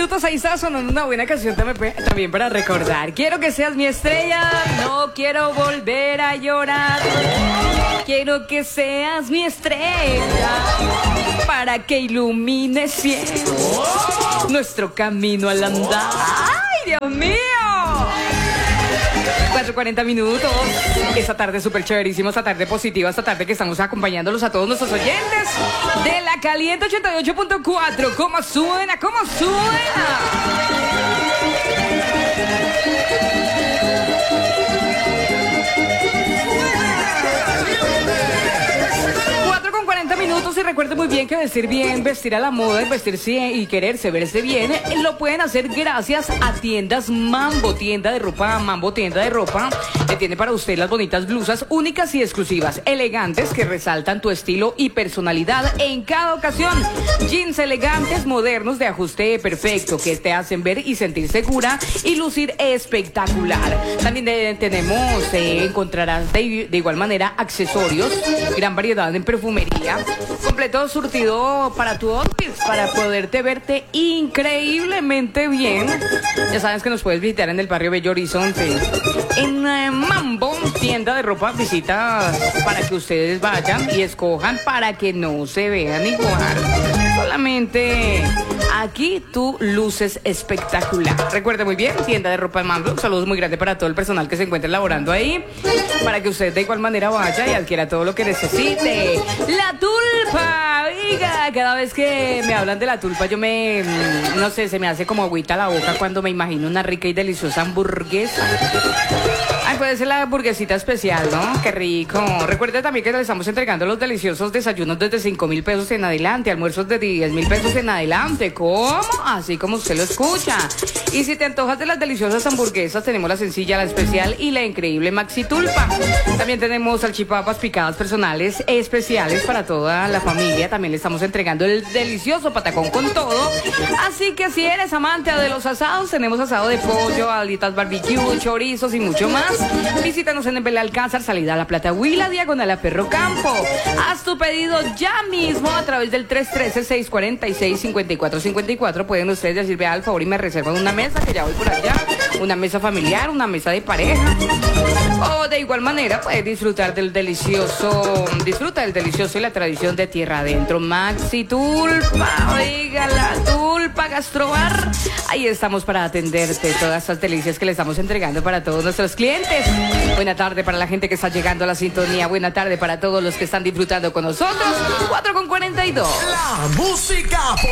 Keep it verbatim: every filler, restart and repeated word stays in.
minutos, ahí está sonando una buena canción también, también para recordar. Quiero que seas mi estrella, no quiero volver a llorar. Quiero que seas mi estrella para que ilumines siempre nuestro camino al andar. ¡Ay, Dios mío! cuatro cuarenta minutos. Esta tarde súper chéverísima, esta tarde positiva, esta tarde que estamos acompañándolos a todos nuestros oyentes de La Caliente ochenta y ocho punto cuatro. ¿Cómo suena? ¿Cómo suena? Minutos, y recuerde muy bien que vestir bien, vestir a la moda, vestirse y quererse verse bien, lo pueden hacer gracias a Tiendas Mambo, tienda de ropa Mambo, tienda de ropa que tiene para usted las bonitas blusas únicas y exclusivas, elegantes que resaltan tu estilo y personalidad en cada ocasión. Jeans elegantes, modernos, de ajuste perfecto, que te hacen ver y sentir segura y lucir espectacular. También de, tenemos, eh, encontrarás de, de igual manera accesorios, gran variedad en perfumería, completo surtido para tu outfit, para poderte verte increíblemente bien. Ya sabes que nos puedes visitar en el barrio Bello Horizonte. En eh, Mambo, tienda de ropa, visita para que ustedes vayan y escojan para que no se vean igual. Solamente aquí tú luces espectacular. Recuerde muy bien, tienda de ropa de Mambo. Un saludo muy grande para todo el personal que se encuentra laborando ahí, para que usted de igual manera vaya y adquiera todo lo que necesite. La tulpa, oiga, cada vez que me hablan de la tulpa yo me, no sé, se me hace como agüita la boca cuando me imagino una rica y deliciosa hamburguesa. Ay, puede ser la hamburguesita especial, ¿no? Qué rico. Recuerde también que le estamos entregando los deliciosos desayunos desde cinco mil pesos en adelante, almuerzos de diez mil pesos en adelante. ¿Cómo? Así como usted lo escucha. Y si te antojas de las deliciosas hamburguesas, tenemos la sencilla, la especial y la increíble Maxi Tulpa. También tenemos salchipapas picadas personales especiales para toda la familia. También le estamos entregando el delicioso patacón con todo. Así que si eres amante de los asados, tenemos asado de pollo, alitas barbecue, chorizos y mucho más. Visítanos en el Belalcázar, salida a La Plata Huila, diagonal a Perro Campo. Haz tu pedido ya mismo a través del tres uno tres, seis cuatro seis, cinco cuatro cinco cuatro. Pueden ustedes decirme al favor y me reservan una mesa, que ya voy por allá. Una mesa familiar, una mesa de pareja. O de igual manera puedes disfrutar del delicioso, disfruta del delicioso y la tradición de tierra adentro. Maxi Tulpa, oiga, la Tulpa Gastrobar. Ahí estamos para atenderte, todas estas delicias que le estamos entregando para todos nuestros clientes. Buena tarde para la gente que está llegando a la sintonía. Buena tarde para todos los que están disfrutando con nosotros. cuatro con cuarenta y dos. La música